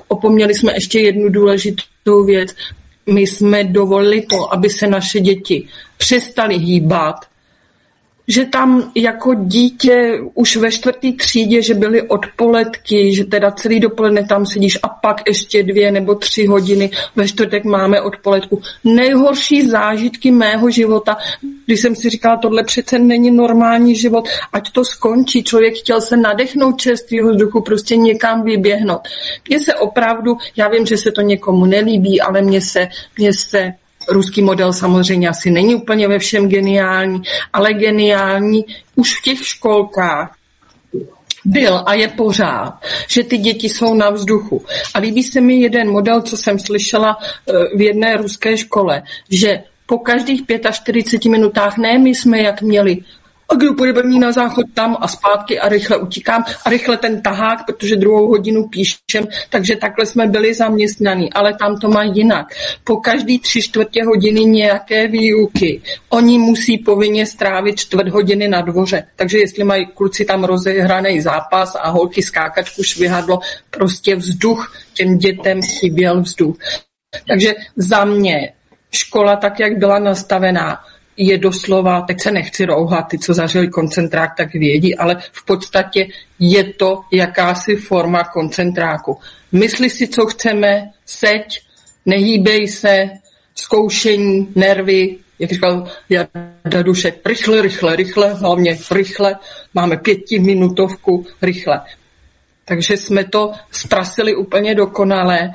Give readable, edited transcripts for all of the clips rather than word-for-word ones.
opomněli jsme ještě jednu důležitou věc. My jsme dovolili to, aby se naše děti přestaly hýbat, že tam jako dítě už ve 4. třídě, že byly odpoledky, že teda celý dopoledne tam sedíš a pak ještě 2 nebo 3 hodiny ve čtvrtek máme odpoledku. Nejhorší zážitky mého života, když jsem si říkala, tohle přece není normální život, ať to skončí. Člověk chtěl se nadechnout čerstvého vzduchu, prostě někam vyběhnout. Mně se opravdu, já vím, že se to někomu nelíbí, ale mně se ruský model samozřejmě asi není úplně ve všem geniální, ale geniální už v těch školkách byl a je pořád, že ty děti jsou na vzduchu. A líbí se mi jeden model, co jsem slyšela v jedné ruské škole, že po každých 45 minutách, ne my jsme jak měli, a kdo půjde první na záchod tam a zpátky a rychle utíkám a rychle ten tahák, protože 2 hodinu píšem, takže takhle jsme byli zaměstnaní, ale tam to mají jinak. Po každý 3/4 hodiny nějaké výuky. Oni musí povinně strávit 4 hodiny na dvoře, takže jestli mají kluci tam rozehraný zápas a holky skákačku, švihadlo, prostě vzduch, těm dětem chyběl vzduch. Takže za mě škola tak, jak byla nastavená, je doslova, teď se nechci rouhat, ty, co zažili koncentrák, tak vědí, ale v podstatě je to jakási forma koncentráku. Mysli si, co chceme, seď, nehýbej se, zkoušení, nervy, jak říkal Jarda Dušek, rychle, hlavně rychle, máme 5minutovku, rychle. Takže jsme to zprasili úplně dokonale.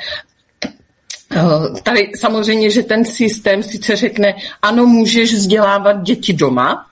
Tady samozřejmě, že ten systém sice řekne, ano, můžeš vzdělávat děti doma,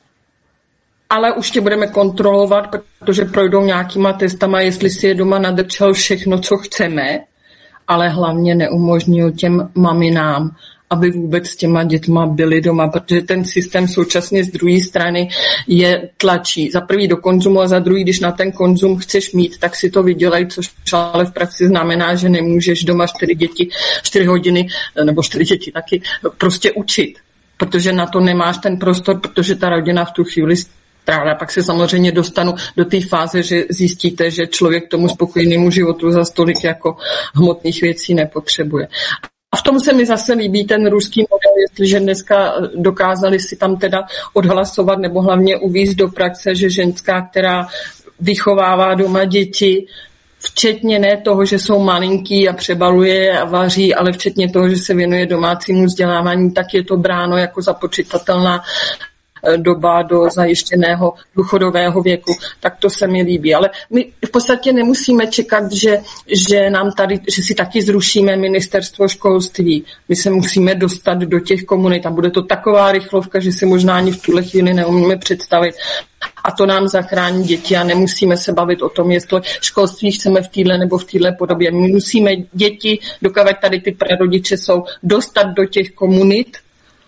ale už tě budeme kontrolovat, protože projdou nějakýma testama, jestli si je doma nadrčel všechno, co chceme, ale hlavně neumožnil těm maminám, aby vůbec s těma dětma byli doma, protože ten systém současně z druhé strany je tlačí. Za prvý do konzumu a za druhý, když na ten konzum chceš mít, tak si to vydělej, což ale v praxi znamená, že nemůžeš doma 4 hodiny, nebo 4 děti taky, prostě učit, protože na to nemáš ten prostor, protože ta rodina v tu chvíli strává. Pak se samozřejmě dostanu do té fáze, že zjistíte, že člověk tomu spokojenému životu za stolik jako hmotných věcí nepotřebuje. A v tom se mi zase líbí ten ruský model, jestliže dneska dokázali si tam teda odhlasovat nebo hlavně uvést do praxe, že ženská, která vychovává doma děti, včetně ne toho, že jsou malinký a přebaluje a vaří, ale včetně toho, že se věnuje domácímu vzdělávání, tak je to bráno jako započitatelná doba do zajištěného důchodového věku, tak to se mi líbí. Ale my v podstatě nemusíme čekat, že nám tady, že si taky zrušíme ministerstvo školství. My se musíme dostat do těch komunit a bude to taková rychlovka, že si možná ani v tuhle chvíli neumíme představit. A to nám zachrání děti a nemusíme se bavit o tom, jestli školství chceme v téhle nebo v téhle podobě. My musíme děti, dokud tady ty prarodiče jsou, dostat do těch komunit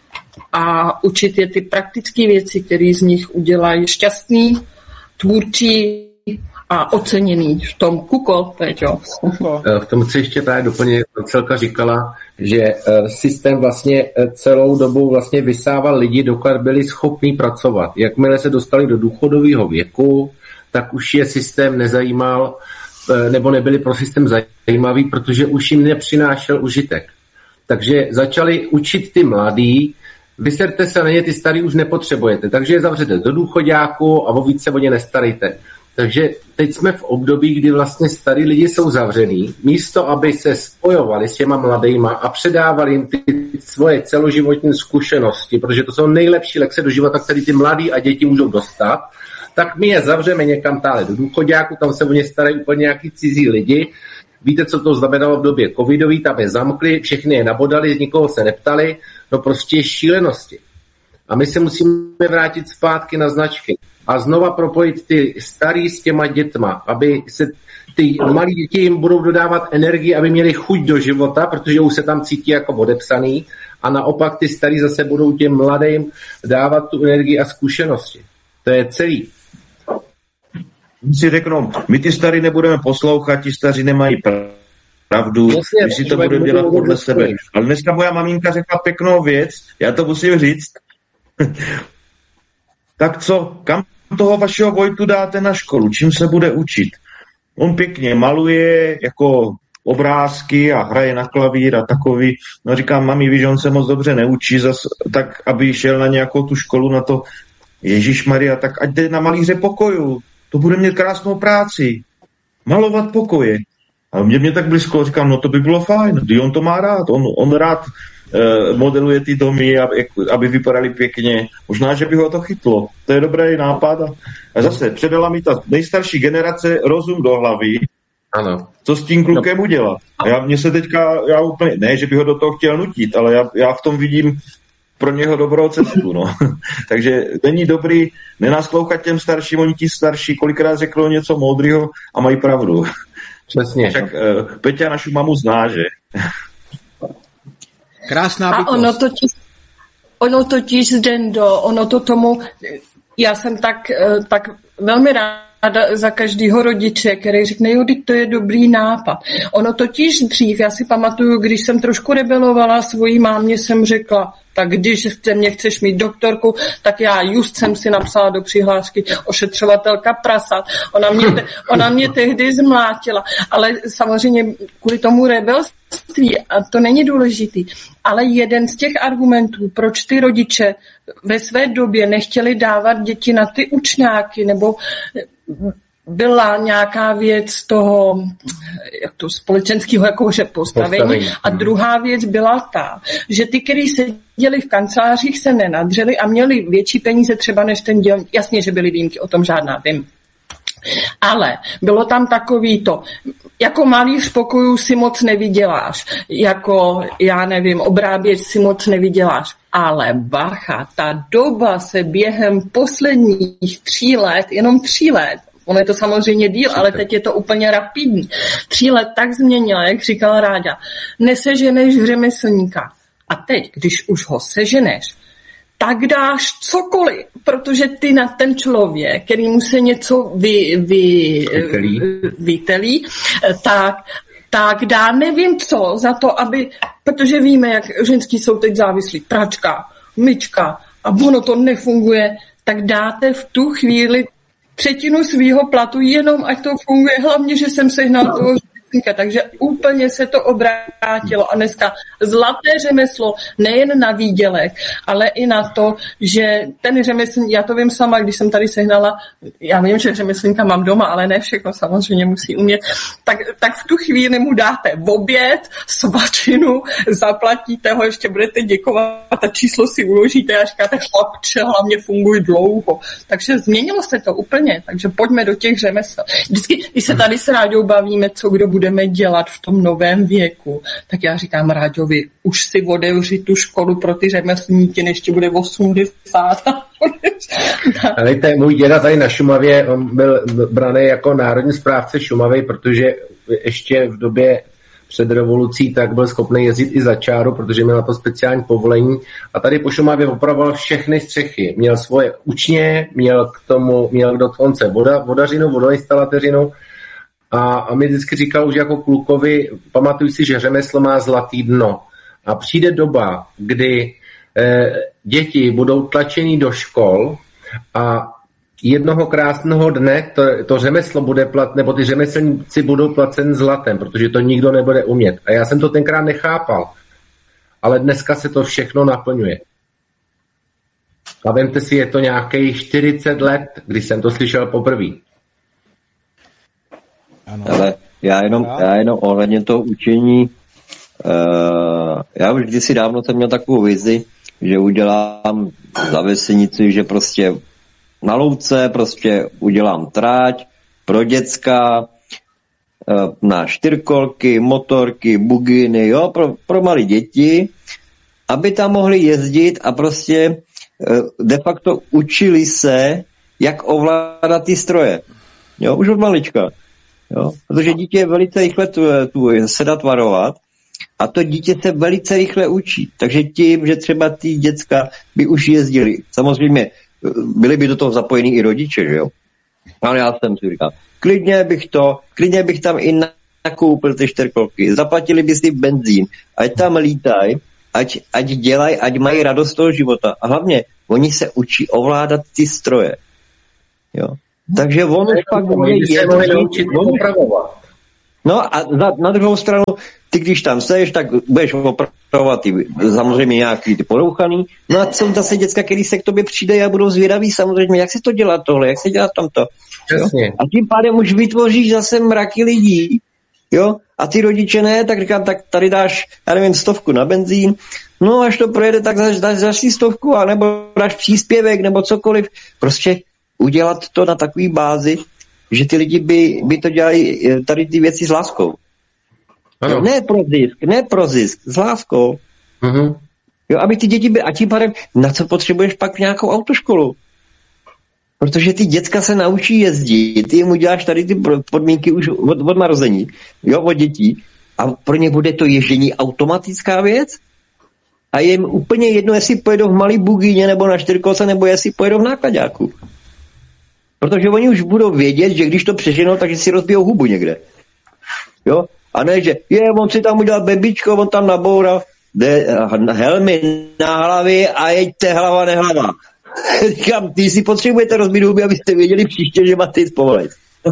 a učit je ty praktické věci, které z nich udělají šťastný, tvůrčí a oceněný v tom kuko, Péťo. V tom chci ještě právě doplnit, Celka říkala, že systém vlastně celou dobu vlastně vysával lidi, dokud byli schopní pracovat. Jakmile se dostali do důchodového věku, tak už je systém nezajímal, nebo nebyli pro systém zajímavý, protože už jim nepřinášel užitek. Takže začali učit ty mladý, vyserte se na ně, ty starý už nepotřebujete, takže je zavřete do důchoďáku a o víc se o ně nestarejte. Takže teď jsme v období, kdy vlastně starý lidi jsou zavřený, místo aby se spojovali s těma mladejma a předávali jim ty svoje celoživotní zkušenosti, protože to jsou nejlepší lekce do života, které ty mladí a děti můžou dostat, tak my je zavřeme někam tále do důchoďáku, tam se o ně starají úplně nějaký cizí lidi. Víte, co to znamenalo v době covidový, tam je zamkli, všechny je nabodali, z nikoho se neptali, no prostě šílenosti. A my se musíme vrátit zpátky na značky a znova propojit ty starý s těma dětma, aby se ty malí děti jim budou dodávat energii, aby měli chuť do života, protože už se tam cítí jako odepsaný a naopak ty starý zase budou těm mladým dávat tu energii a zkušenosti. To je celý. Si řeknou, my ty starý nebudeme poslouchat, ti staří nemají pravdu, my si to budeme dělat podle sebe. Ale dneska moja maminka řekla pěknou věc, já to musím říct. Tak co, kam toho vašeho Vojtu dáte na školu, čím se bude učit? On pěkně maluje, jako obrázky a hraje na klavír a takový. No říkám, mami, víš, on se moc dobře neučí, tak aby šel na nějakou tu školu na to. Ježišmarja, tak ať jde na malíře pokojů. To bude mít krásnou práci. Malovat pokoje. A mě tak blízko, říkám, no to by bylo fajn. On to má rád. On rád modeluje ty domy, aby vypadaly pěkně. Možná, že by ho to chytlo. To je dobrý nápad. A zase předala mi ta nejstarší generace rozum do hlavy. Ano. Co s tím klukem udělat? A mně se teďka, já úplně, ne, že bych ho do toho chtěl nutit, ale já v tom vidím pro něho dobrou cestu, no. Takže není dobrý nenaslouchat těm starším, oni ti starší kolikrát řeknou něco moudrýho a mají pravdu. Přesně. Však Peťa našu mamu zná, že? Krásná bytost. A ono totiž Zdendo, ono to tomu, já jsem tak velmi ráda za každého rodiče, který řekne, jo, to je dobrý nápad. Ono totiž dřív, já si pamatuju, když jsem trošku rebelovala svojí mámě, jsem řekla, tak když mě chceš mít doktorku, tak já just jsem si napsala do přihlášky ošetřovatelka prasat. Ona mě tehdy zmlátila, ale samozřejmě kvůli tomu rebelství, a to není důležitý, ale jeden z těch argumentů, proč ty rodiče ve své době nechtěli dávat děti na ty učňáky, nebo byla nějaká věc toho společenského jakože postavení. A druhá věc byla ta, že ty, kteří seděli v kancelářích, se nenadřeli a měli větší peníze třeba než ten dělník. Jasně, že byly výjimky, o tom žádná vím. Ale bylo tam takový to, jako malíř pokojů si moc nevyděláš, jako, já nevím, obráběč si moc nevyděláš, ale bacha, ta doba se během posledních 3 let, jenom 3 let, ono je to samozřejmě díl, ale teď je to úplně rapidní, 3 let tak změnila, jak říkal Ráďa, neseženeš řemeslníka. A teď, když už ho seženeš, tak dáš cokoliv, protože ty na ten člověk, který mu se něco vytelí, tak dá nevím co za to, aby, protože víme, jak ženský jsou teď závislí, pračka, myčka a ono to nefunguje, tak dáte v tu chvíli 1/3 svýho platu, jenom ať to funguje, hlavně, že jsem sehnal toho řemeslníka, takže úplně se to obrátilo a dneska zlaté řemeslo nejen na výdělek, ale i na to, že ten řemeslník, já to vím sama, když jsem tady sehnala, já vím, že řemeslníka mám doma, ale ne všechno samozřejmě musí umět, tak v tu chvíli mu dáte oběd, svačinu, zaplatíte ho, ještě budete děkovat a číslo si uložíte a říkáte, chlapče, hlavně funguj dlouho. Takže změnilo se to úplně, takže pojďme do těch řemesel. Vždycky, když se tady s Ráďou bavíme, co kdo budeme dělat v tom novém věku, tak já říkám Ráďovi, už si otevři tu školu pro ty řemeslníky, než ti bude 80. Ale můj děda tady na Šumavě, on byl braný jako národní správce Šumavy, protože ještě v době před revolucí tak byl schopný jezdit i za čáru, protože měl na to speciální povolení. A tady po Šumavě opravoval všechny střechy. Měl svoje učně, měl k dokonce vodařinu, vodoinstalatéřinu. A mi vždycky říkal už jako klukovi, pamatuj si, že řemeslo má zlatý dno. A přijde doba, kdy děti budou tlačení do škol a jednoho krásného dne to řemeslo bude nebo ty řemeslníci budou placen zlatem, protože to nikdo nebude umět. A já jsem to tenkrát nechápal. Ale dneska se to všechno naplňuje. A vemte si, je to nějakých 40 let, když jsem to slyšel poprvé. Ale já jenom ohledně toho učení, já už kdysi dávno jsem měl takovou vizi, že udělám za vesenici, že prostě na louce prostě udělám tráť pro děcka, na 4kolky, motorky, buginy, jo, pro malé děti, aby tam mohli jezdit a prostě de facto učili se, jak ovládat ty stroje. Jo, už od malička. Jo, protože dítě je velice rychle sedat varovat a to dítě se velice rychle učí. Takže tím, že třeba ty děcka by už jezdili, samozřejmě byli by do toho zapojení i rodiče, že jo. Ale já jsem si říkal, klidně bych tam i nakoupil ty 4kolky, zaplatili by si benzín, ať tam lítají, ať dělají, ať mají radost toho života. A hlavně, oni se učí ovládat ty stroje. Jo. Takže on už pak No a na druhou stranu, ty když tam seš, tak budeš opravovat samozřejmě nějaký ty porouchaný. No a jsou zase děcka, který se k tobě přijde a budou zvědaví samozřejmě, jak se to dělá tohle, jak se dělá tamto. A tím pádem už vytvoříš zase mraky lidí, jo? A ty rodiče ne, tak říkám, tak tady dáš, já nevím, 100 na benzín, no až to projede, tak dáš si 100, anebo dáš příspěvek, nebo cokoliv. Prostě udělat to na takový bázi, že ty lidi by to dělali tady ty věci s láskou. Jo, ne pro zisk, s láskou. Uh-huh. Jo, aby ty děti byly, a tím pádem, na co potřebuješ pak nějakou autoškolu? Protože ty děcka se naučí jezdit, ty jim uděláš tady ty podmínky už od narození, jo, od dětí, a pro ně bude to ježdění automatická věc a je jim úplně jedno, jestli pojedou v malý bugíně nebo na 4kolce, nebo jestli pojedou v nákladáku. Protože oni už budou vědět, že když to přeženou, takže si rozbijou hubu někde. Jo? A ne, že on si tam udělal bebičko, on tam naboural helmy na hlavě a jeďte hlava nehlava. Říkám, ty si potřebujete rozbít huby, abyste věděli příště, že máte jít povolit.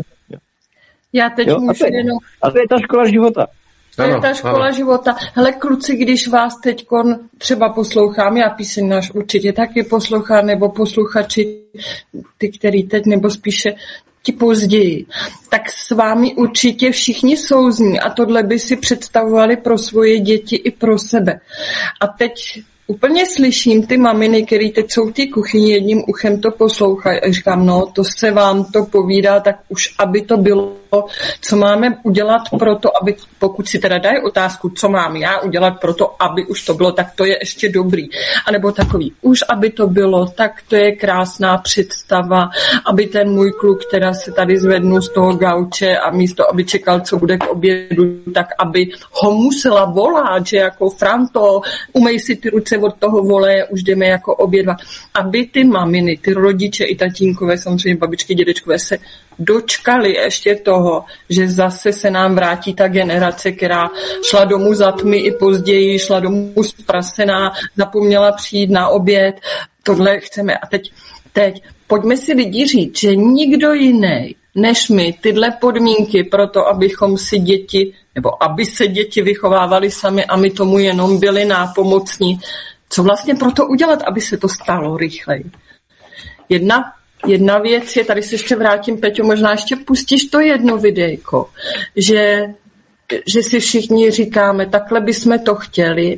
Já teď můžu jenom... A to je ta škola života. To je ta škola života. Hele, kluci, když vás teď třeba poslouchám, já píseň náš určitě taky poslouchám, nebo posluchači, ty, který teď, nebo spíše ti později, tak s vámi určitě všichni souzní a tohle by si představovali pro svoje děti i pro sebe. A teď úplně slyším ty maminy, který teď jsou v té kuchyni, jedním uchem to poslouchají a říkám, no, to se vám to povídá, tak už aby to bylo, co máme udělat pro to, aby, pokud si teda dají otázku, co mám já udělat pro to, aby už to bylo, tak to je ještě dobrý. A nebo takový, už aby to bylo, tak to je krásná představa, aby ten můj kluk, teda se tady zvednul z toho gauče a místo, aby čekal, co bude k obědu, tak aby ho musela volat, že jako Franto, umej si ty ruce od toho voleje, už jdeme jako obědvat. Aby ty maminy, ty rodiče i tatínkové, samozřejmě babičky, dědečkové se dočkali ještě toho, že zase se nám vrátí ta generace, která šla domů za tmy i později, šla domů zprasená, zapomněla přijít na oběd. Tohle chceme. A teď pojďme si lidi říct, že nikdo jiný než my tyhle podmínky pro to, abychom si děti, nebo aby se děti vychovávaly sami a my tomu jenom byli nápomocní. Co vlastně pro to udělat, aby se to stalo rychleji? Jedna věc je, tady se ještě vrátím, Peťo, možná ještě pustíš to jedno videjko, že si všichni říkáme, takhle bychom to chtěli,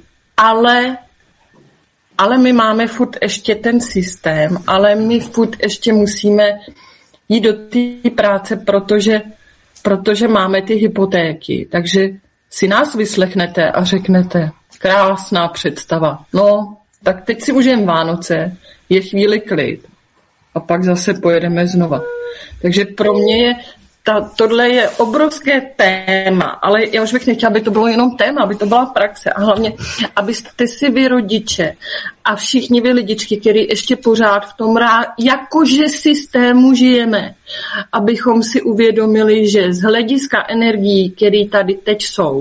ale my máme furt ještě ten systém, ale my furt ještě musíme jít do té práce, protože máme ty hypotéky. Takže si nás vyslechnete a řeknete, krásná představa. No, tak teď si užijeme Vánoce, je chvíli klid a pak zase pojedeme znova. Takže pro mě je tohle je obrovské téma, ale já už bych nechtěla, aby to bylo jenom téma, aby to byla praxe a hlavně, abyste si vy rodiče a všichni vy lidičky, který ještě pořád v tom jakože systému žijeme, abychom si uvědomili, že z hlediska energií, které tady teď jsou,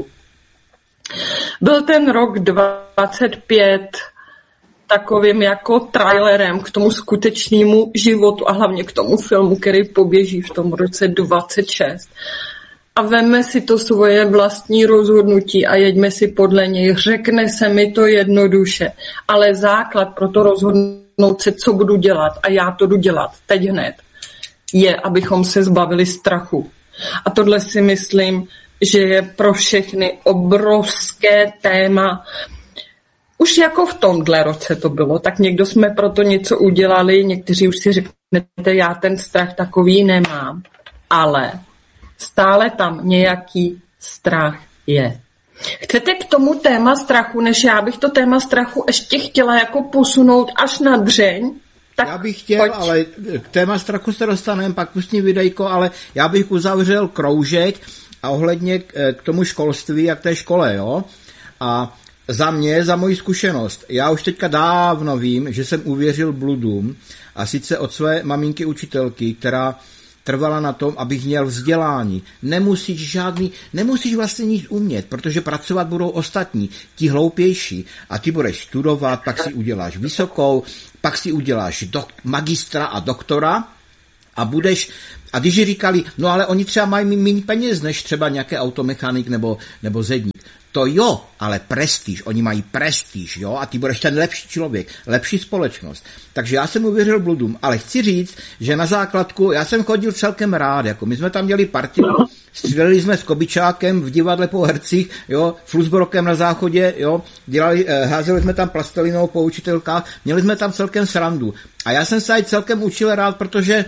byl ten rok 25 takovým jako trailerem k tomu skutečnému životu a hlavně k tomu filmu, který poběží v tom roce 26. A veme si to svoje vlastní rozhodnutí a jeďme si podle něj. Řekne se mi to jednoduše, ale základ pro to rozhodnout se, co budu dělat a já to jdu dělat teď hned, je, abychom se zbavili strachu. A tohle si myslím, že je pro všechny obrovské téma. Už jako v tomhle roce to bylo, tak někdo jsme proto něco udělali, někteří už si řeknete, já ten strach takový nemám, ale stále tam nějaký strach je. Chcete k tomu téma strachu, než já bych to téma strachu ještě chtěla jako posunout až na dřeň? Tak já bych chtěl, pojď. ale k téma strachu se dostaneme, pak pustím videjko, ale já bych uzavřel kroužek a ohledně k tomu školství a k té škole, jo? A za moji zkušenost, já už teďka dávno vím, že jsem uvěřil bludům a sice od své maminky učitelky, která trvala na tom, abych měl vzdělání. Nemusíš vlastně nic umět, protože pracovat budou ostatní, ti hloupější a ty budeš studovat, pak si uděláš vysokou, pak si uděláš magistra a doktora A když říkali, no ale oni třeba mají méně peněz než třeba nějaký automechanik nebo zedník. To jo, ale prestiž, oni mají prestiž, jo, a ty budeš ten lepší člověk, lepší společnost. Takže já jsem uvěřil bludům, ale chci říct, že na základku, já jsem chodil celkem rád, jako my jsme tam dělali partii, stříleli jsme s Kobičákem v divadle po hercích, jo, Flusbrokem na záchodě, jo, házeli jsme tam plastelinou po učitelkách, měli jsme tam celkem srandu. A já jsem se aj celkem učil rád, protože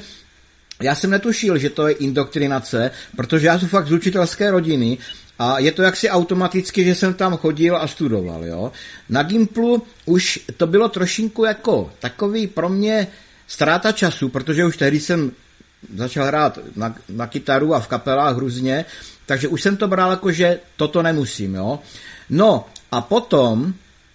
já jsem netušil, že to je indoktrinace, protože já jsem fakt z učitelské rodiny a je to jaksi automaticky, že jsem tam chodil a studoval, jo. Na Gimplu už to bylo trošinku jako takový pro mě ztráta času, protože už tehdy jsem začal hrát na kytaru a v kapelách různě, takže už jsem to bral jako, že toto nemusím, jo. No a potom,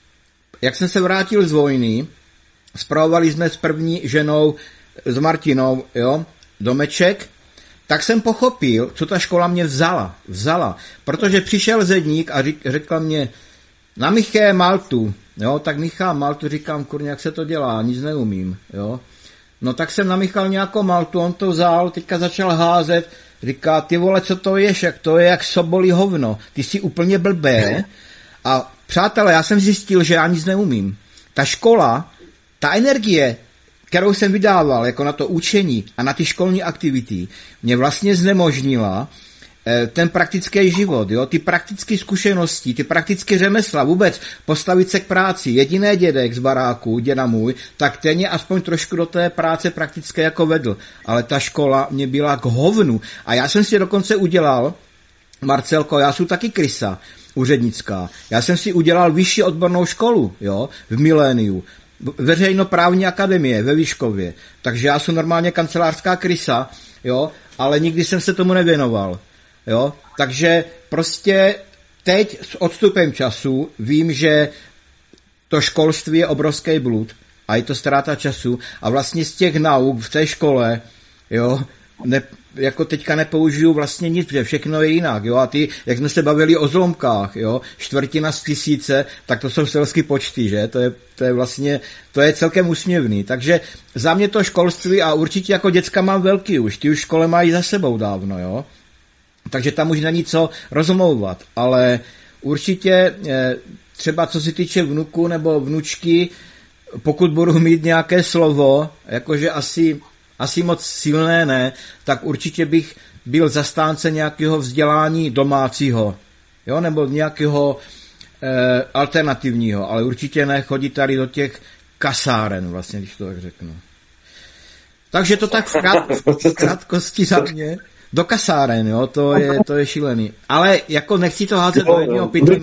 jak jsem se vrátil z vojny, spravovali jsme s první ženou, s Martinou, jo, domeček, tak jsem pochopil, co ta škola mě vzala, protože přišel zedník a řekl mě, na Miché Maltu, jo, tak Michá Maltu, říkám, kurně, jak se to dělá, nic neumím, jo. No tak jsem namíchal nějakou Maltu, on to vzal, teďka začal házet, říká, ty vole, co to ješ, jak to je jak sobolí hovno, ty jsi úplně blbé. A přátelé, já jsem zjistil, že já nic neumím. Ta škola, ta energie, kterou jsem vydával jako na to učení a na ty školní aktivity, mě vlastně znemožnila ten praktický život, jo? Ty praktické zkušenosti, ty praktické řemesla, vůbec postavit se k práci. Jediný dědek z baráku, děda můj, tak ten je aspoň trošku do té práce praktické jako vedl. Ale ta škola mě byla k hovnu. A já jsem si dokonce udělal, Marcelko, já jsem taky krysa úřednická, já jsem si udělal vyšší odbornou školu, jo, v Miléniu. Veřejnoprávní akademie ve Výškově. Takže já jsem normálně kancelářská krysa, jo, ale nikdy jsem se tomu nevěnoval. Jo? Takže prostě teď s odstupem času vím, že to školství je obrovský blud a je to ztráta času a vlastně z těch nauk v té škole, jo, jako teďka nepoužiju vlastně nic, protože všechno je jinak, jo, a ty, jak jsme se bavili o zlomkách, jo, 1/4 z 1000, tak to jsou selský počty, že, to je vlastně, to je celkem úsměvný, takže za mě to školství a určitě jako děcka mám velký už, ty už škole mají za sebou dávno, jo, takže tam už není co rozmlouvat, ale určitě třeba co se týče vnuku nebo vnučky, pokud budu mít nějaké slovo, jakože asi moc silné ne, tak určitě bych byl zastánce nějakého vzdělání domácího, jo, nebo nějakého alternativního, ale určitě ne chodit tady do těch kasáren, vlastně, když to tak řeknu. Takže to tak v krátkosti za mě. Do kasáren, jo, to je šílený. Ale jako nechci to házet do jedného pytlu.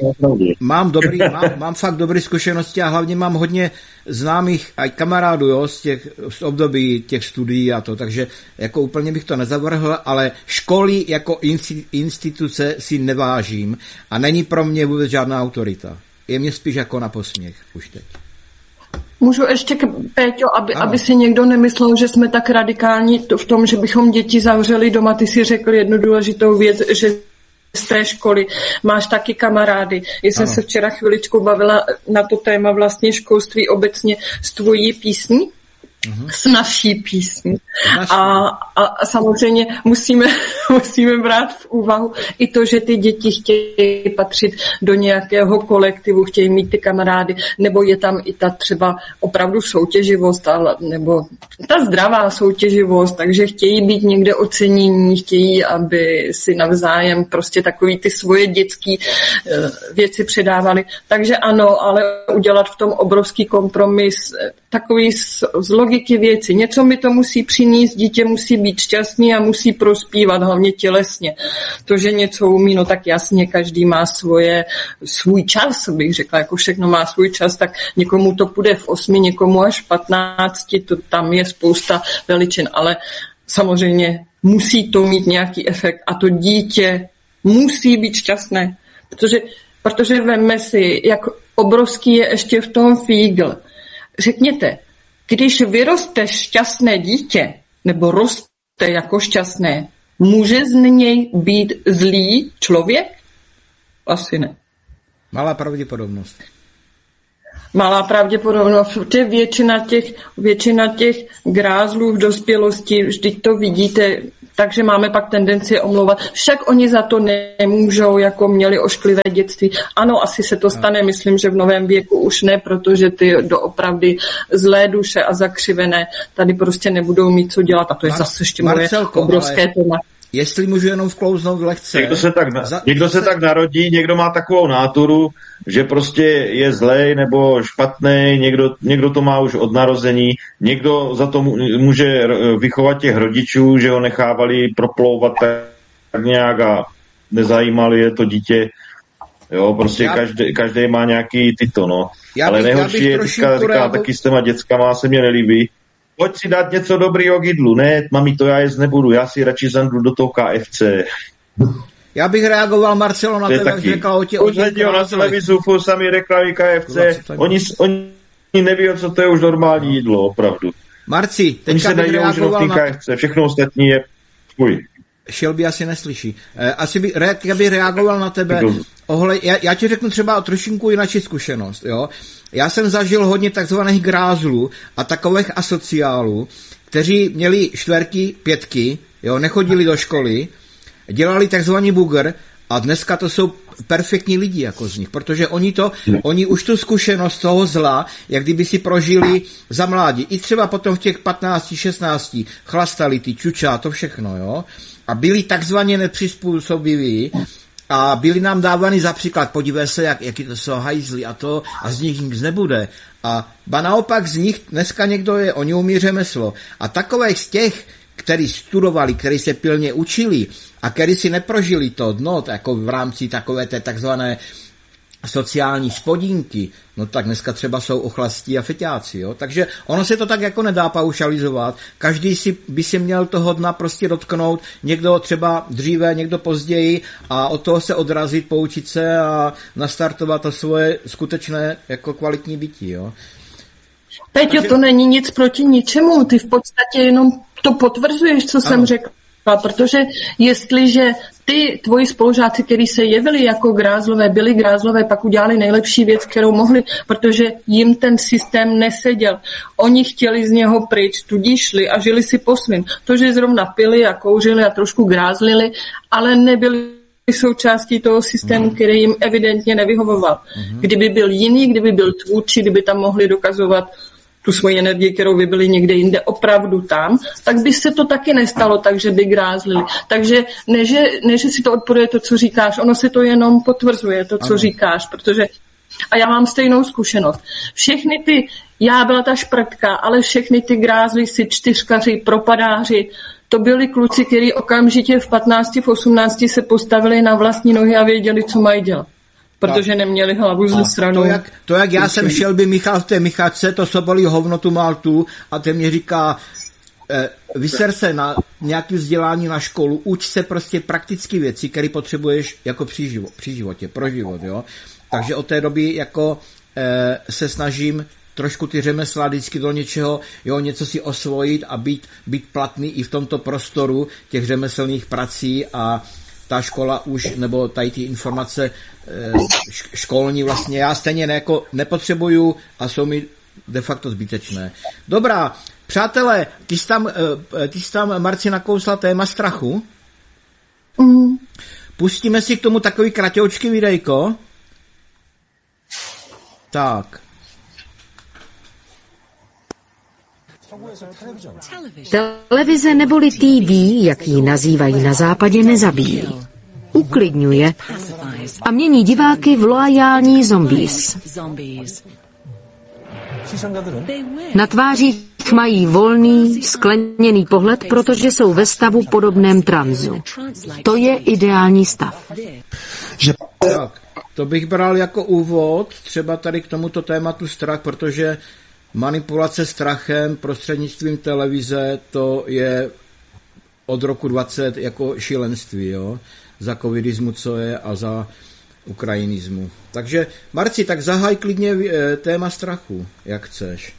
Mám fakt dobré zkušenosti a hlavně mám hodně známých a kamarádů, jo, z období těch studií a to, takže jako úplně bych to nezavrhl, ale školy jako instituce si nevážím a není pro mě vůbec žádná autorita. Je mě spíš jako na posměch už teď. Můžu ještě, Péťo, aby si někdo nemyslel, že jsme tak radikální v tom, že bychom děti zavřeli doma. Ty si řekl jednu důležitou věc, že z té školy máš taky kamarády. Já jsem se včera chviličku bavila na to téma vlastně školství obecně s tvojí písní, s naší písní. A samozřejmě musíme brát v úvahu i to, že ty děti chtějí patřit do nějakého kolektivu, chtějí mít ty kamarády, nebo je tam i ta třeba opravdu soutěživost, nebo ta zdravá soutěživost, takže chtějí být někde ocenění, chtějí, aby si navzájem prostě takový ty svoje dětské věci předávali. Takže ano, ale udělat v tom obrovský kompromis, takový z logiky věci. Něco mi to musí přinést, dítě musí být šťastný a musí prospívat, hlavně tělesně. To, že něco umí, no tak jasně, každý má svůj čas, bych řekla, jako všechno má svůj čas, tak někomu to půjde v 8, někomu až v 15, to tam je spousta veličin, ale samozřejmě musí to mít nějaký efekt a to dítě musí být šťastné, protože vemme si, jak obrovský je ještě v tom fígl. Řekněte, když vyroste šťastné dítě, nebo roste jako šťastné, může z něj být zlý člověk? Asi ne. Malá pravděpodobnost. malá pravděpodobnost, protože většina těch grázlů v dospělosti, vždyť to vidíte, takže máme pak tendenci omlouvat. Však oni za to nemůžou, jako měli ošklivé dětství. Ano, asi se to stane, myslím, že v novém věku už ne, protože ty doopravdy zlé duše a zakřivené tady prostě nebudou mít co dělat. A to je zase ještě moje obrovské téma. Jestli můžu jenom vklouznout lehce. Někdo se tak narodí, někdo má takovou náturu, že prostě je zlej nebo špatný, někdo to má už od narození, někdo za to může vychovat těch rodičů, že ho nechávali proplouvat tak nějak a nezajímali je to dítě. Jo, prostě každý má nějaký tyto, no. Ale nejhorší je, teďka říká, taky s těma dětskama se mě nelíbí. Pojď si dát něco dobrýho k jídlu. Ne, mami, to já jíst nebudu, já si radši zamknu do toho KFC. Já bych reagoval, Marcelo, na tebe, jak řekla o těch na televizu, sami reklamy KFC, oni neví, co to je už normální jídlo, opravdu. Marci, teďka bych reagoval na... KFC, všechno ostatní je... Shelby asi neslyší. Já bych reagoval na tebe. Já ti řeknu třeba trošinku jináčí zkušenost. Jo? Já jsem zažil hodně takzvaných grázlů a takových asociálů, kteří měli 4, 5, jo, nechodili do školy, dělali takzvaný bugr a dneska to jsou perfektní lidi jako z nich, protože oni už tu zkušenost toho zla, jak kdyby si prožili za mládí. I třeba potom v těch 15, 16 chlastali ty čuča, to všechno, jo. A byli takzvaně nepřizpůsobiví a byli nám dávány za příklad, podívej se, jaký to jsou hajzli a z nich nic nebude. A naopak z nich dneska někdo je, oni umí řemeslo. A takových z těch, kteří studovali, kteří se pilně učili a kteří si neprožili to dno, jako v rámci takové té takzvané sociální spodínky, no tak dneska třeba jsou ochlastí a feťáci, jo. Takže ono se to tak jako nedá paušalizovat. Každý by si měl toho dna prostě dotknout, někdo třeba dříve, někdo později a od toho se odrazit, poučit se a nastartovat to svoje skutečné jako kvalitní bytí, jo. Peťo, to není nic proti ničemu, ty v podstatě jenom to potvrzuješ, co jsem řekla, protože jestliže tvoji spolužáci, kteří se jevili jako grázlové, byli grázlové, pak udělali nejlepší věc, kterou mohli, protože jim ten systém neseděl. Oni chtěli z něho pryč, tudíž šli a žili si po svým. To, že zrovna pili a kouřili a trošku grázlili, ale nebyli součástí toho systému, který jim evidentně nevyhovoval. Kdyby byl jiný, kdyby byl tvůrčí, kdyby tam mohli dokazovat tu svoji energii, kterou vybili někde jinde opravdu tam, tak by se to taky nestalo, takže by grázlili. Takže ne, že si to odporuje to, co říkáš, ono si to jenom potvrzuje, to, co říkáš, protože a já mám stejnou zkušenost. Všechny já byla ta šprtka, ale všechny ty grázlíci, čtyřkaři, propadáři, to byli kluci, kteří okamžitě v 15, v 18 se postavili na vlastní nohy a věděli, co mají dělat. Protože neměli hlavu ze stranou. To, jak já jsem šel by Michal v té Michačce, to sobolí hovno tu Maltu a ten mě říká, vyser se na nějaké vzdělání na školu, uč se prostě praktické věci, které potřebuješ jako při životě, pro život, jo. Takže od té doby jako se snažím trošku ty řemesla vždycky do něčeho, jo, něco si osvojit a být platný i v tomto prostoru těch řemeslných prací a ta škola už, nebo tady ty informace školní vlastně, já stejně nepotřebuju a jsou mi de facto zbytečné. Dobrá, přátelé, ty jsi tam Marci nakousla téma strachu. Pustíme si k tomu takový kratoučký videjko. Tak. Televize neboli TV, jak ji nazývají na západě, nezabíjí. Uklidňuje a mění diváky v loajální zombies. Na tvářích mají volný, skleněný pohled, protože jsou ve stavu podobném tranzu. To je ideální stav. Tak, to bych bral jako úvod třeba tady k tomuto tématu strach, protože manipulace strachem prostřednictvím televize, to je od roku 20 jako šílenství, jo? Za covidismu, co je, a za ukrajinismu. Takže, Marci, tak zahaj klidně téma strachu, jak chceš.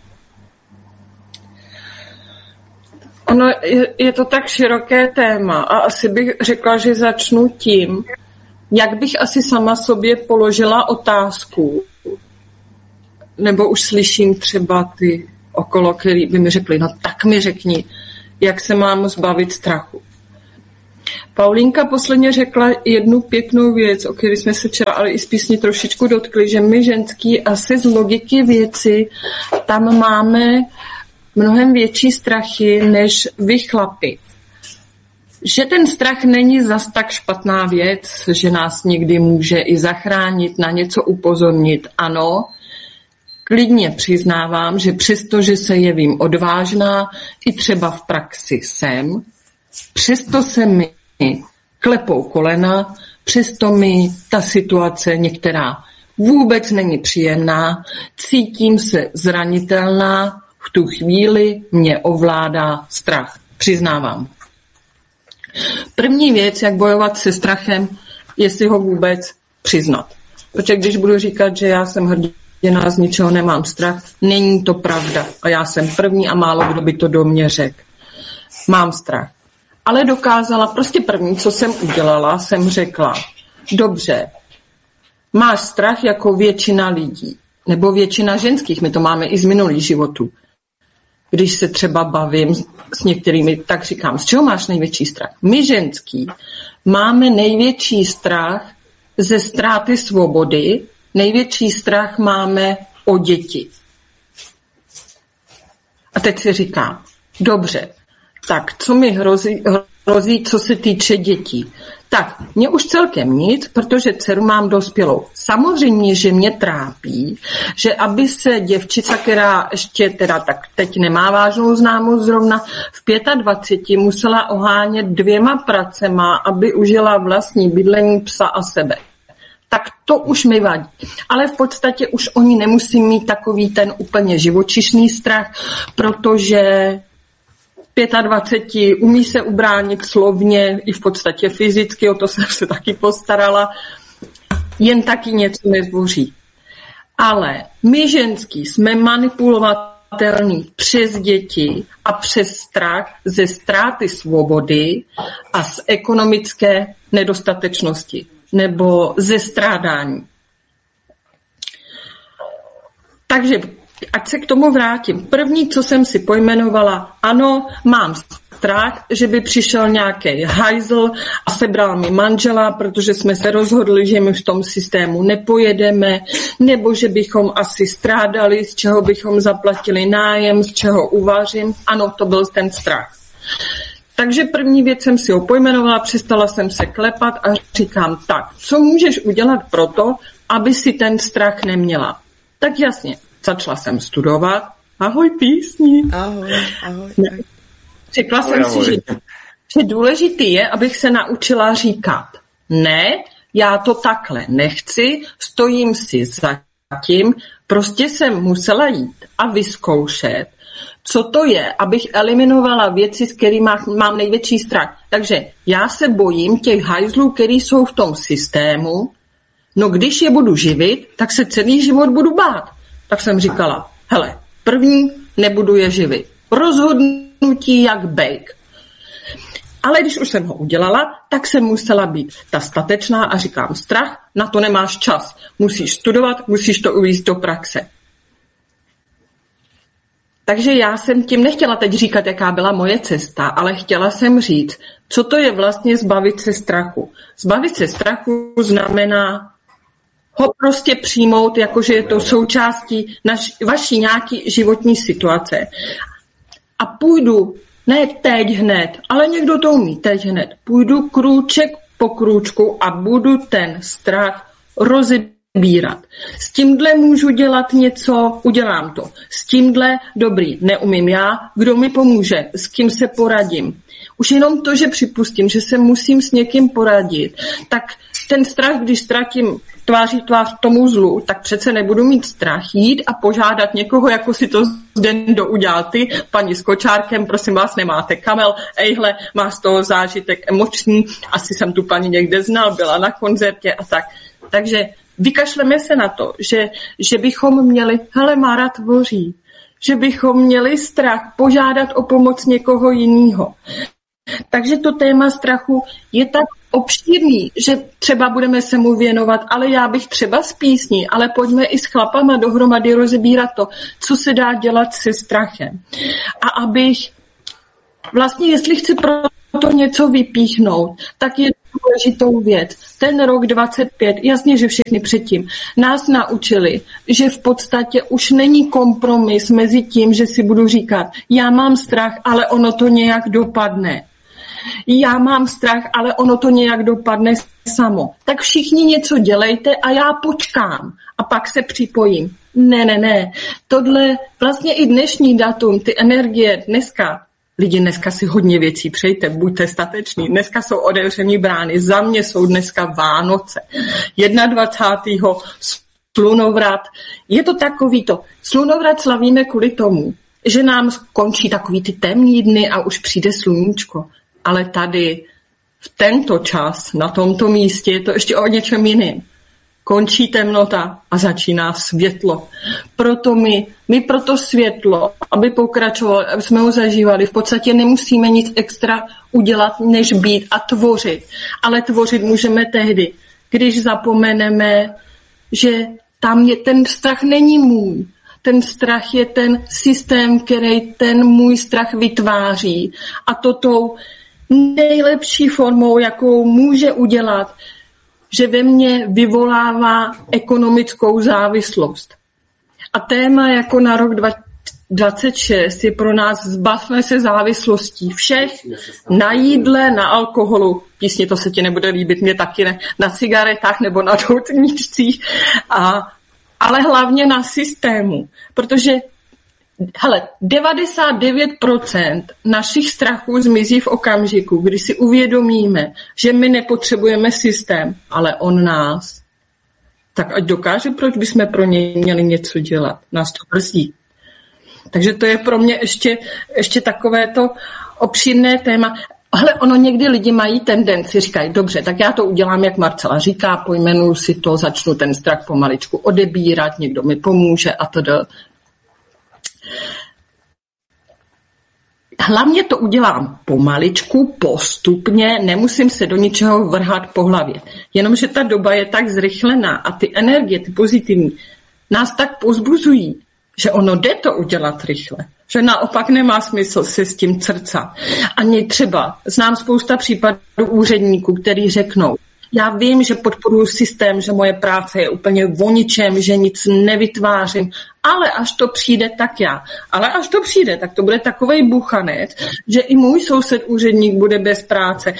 Ono je to tak široké téma a asi bych řekla, že začnu tím, jak bych asi sama sobě položila otázku, nebo už slyším třeba ty okolo, který by mi řekli, no tak mi řekni, jak se mám zbavit strachu. Paulínka posledně řekla jednu pěknou věc, o které jsme se včera ale i z písni trošičku dotkli, že my ženský asi z logiky věci tam máme mnohem větší strachy než vy chlapi. Že ten strach není zas tak špatná věc, že nás někdy může i zachránit, na něco upozornit. Ano, klidně přiznávám, že přesto, že se jevím odvážná, i třeba v praxi jsem, přesto se mi klepou kolena, přesto mi ta situace některá vůbec není příjemná, cítím se zranitelná, v tu chvíli mě ovládá strach. Přiznávám. První věc, jak bojovat se strachem, je si ho vůbec přiznat. Protože když budu říkat, že já jsem hrdina, z ničeho nemám strach, není to pravda. A já jsem první a málo kdo by to do mě řekl. Mám strach. Ale dokázala, prostě první, co jsem udělala, jsem řekla, dobře, máš strach jako většina lidí, nebo většina ženských, my to máme i z minulých životů. Když se třeba bavím s některými, tak říkám, z čeho máš největší strach? My ženský máme největší strach ze ztráty svobody, největší strach máme o děti. A teď si říkám, dobře, tak co mi hrozí, co se týče dětí? Tak, mě už celkem nic, protože dceru mám dospělou. Samozřejmě, že mě trápí, že aby se děvčica, která ještě teda tak teď nemá vážnou známost zrovna, v 25 musela ohánět 2 pracema, aby užila vlastní bydlení, psa a sebe. Tak to už mi vadí. Ale v podstatě už oni nemusí mít takový ten úplně živočišný strach, protože 25 umí se ubránit slovně i v podstatě fyzicky, o to jsem se taky postarala, jen taky něco nezboří. Ale my ženský jsme manipulovatelní přes děti a přes strach ze ztráty svobody a z ekonomické nedostatečnosti nebo ze strádání. Takže ať se k tomu vrátím. První, co jsem si pojmenovala, ano, mám strach, že by přišel nějaký hajzl a sebral mi manžela, protože jsme se rozhodli, že my v tom systému nepojedeme, nebo že bychom asi strádali, z čeho bychom zaplatili nájem, z čeho uvařím. Ano, to byl ten strach. Takže první věc jsem si ho pojmenovala, přestala jsem se klepat a říkám, tak, co můžeš udělat pro to, aby si ten strach neměla? Tak jasně. Začala jsem studovat. Ahoj písni. Ahoj, ahoj. Řekla jsem si, že důležitý je, abych se naučila říkat ne, já to takhle nechci, stojím si za tím, prostě jsem musela jít a vyzkoušet, co to je, abych eliminovala věci, s kterými mám největší strach. Takže já se bojím těch hajzlů, který jsou v tom systému, no když je budu živit, tak se celý život budu bát. Tak jsem říkala, hele, první nebudu je živit. Rozhodnutí jak bejk. Ale když už jsem ho udělala, tak jsem musela být ta statečná a říkám, strach, na to nemáš čas. Musíš studovat, musíš to uvést do praxe. Takže já jsem tím nechtěla teď říkat, jaká byla moje cesta, ale chtěla jsem říct, co to je vlastně zbavit se strachu. Zbavit se strachu znamená ho prostě přijmout, jakože je to součástí vaší nějaký životní situace. A půjdu, ne teď hned, ale někdo to umí teď hned, půjdu krůček po krůčku a budu ten strach rozebírat. S tímhle můžu dělat něco, udělám to. S tímhle dobrý, neumím já, kdo mi pomůže, s kým se poradím. Už jenom to, že připustím, že se musím s někým poradit, tak ten strach, když ztratím tváří tvář tomu zlu, tak přece nebudu mít strach jít a požádat někoho, jako si to Zdendo udělal ty, paní s kočárkem, prosím vás, nemáte kamel, ejhle, má z toho zážitek emoční, asi jsem tu paní někde znal, byla na koncertě a tak. Takže vykašleme se na to, že bychom měli, hele, Mára tvoří, že bychom měli strach požádat o pomoc někoho jiného. Takže to téma strachu je tak obšírný, že třeba budeme se mu věnovat, ale já bych třeba z písní, ale pojďme i s chlapama dohromady rozebírat to, co se dá dělat se strachem. A abych vlastně, jestli chci proto něco vypíchnout, tak je důležitou věc. Ten rok 25, jasně, že všechny předtím, nás naučili, že v podstatě už není kompromis mezi tím, že si budu říkat, já mám strach, ale ono to nějak dopadne. Já mám strach, ale ono to nějak dopadne samo. Tak všichni něco dělejte a já počkám a pak se připojím. Ne. Tohle vlastně i dnešní datum, ty energie dneska, lidi dneska si hodně věcí přejte, buďte stateční. Dneska jsou otevřený brány, za mě jsou dneska Vánoce. 21. slunovrat. Je to takový to. Slunovrat slavíme kvůli tomu, že nám končí takový ty temný dny a už přijde sluníčko. Ale tady v tento čas, na tomto místě, je to ještě o něčem jiným. Končí temnota a začíná světlo. Proto my pro to světlo, aby pokračovalo, aby jsme ho zažívali, v podstatě nemusíme nic extra udělat, než být a tvořit. Ale tvořit můžeme tehdy, když zapomeneme, že tam je ten strach není můj. Ten strach je ten systém, který ten můj strach vytváří. A to tou nejlepší formou, jakou může udělat, že ve mně vyvolává ekonomickou závislost. A téma jako na rok 2026 je pro nás zbavme se závislostí všech na jídle, na alkoholu, písně to se ti nebude líbit, mě taky ne, na cigaretách nebo na doutníčcích, ale hlavně na systému, protože 99% našich strachů zmizí v okamžiku, kdy si uvědomíme, že my nepotřebujeme systém, ale on nás. Tak ať dokáže, proč bychom pro něj měli něco dělat. Nás to brzdí. Takže to je pro mě ještě takovéto obšírné téma. Ale ono někdy lidi mají tendenci, říkají, dobře, tak já to udělám, jak Marcela říká, pojmenuju si to, začnu ten strach pomaličku odebírat, někdo mi pomůže a to. Hlavně to udělám pomaličku, postupně, nemusím se do ničeho vrhat po hlavě. Jenomže ta doba je tak zrychlená a ty energie, ty pozitivní, nás tak povzbuzují, že ono jde to udělat rychle. Že naopak nemá smysl se s tím crcat. Ani třeba znám spousta případů úředníků, kteří řeknou, já vím, že podporuji systém, že moje práce je úplně o ničem, že nic nevytvářím, ale až to přijde, tak já. Ale až to přijde, tak to bude takovej buchanec, že i můj soused úředník bude bez práce.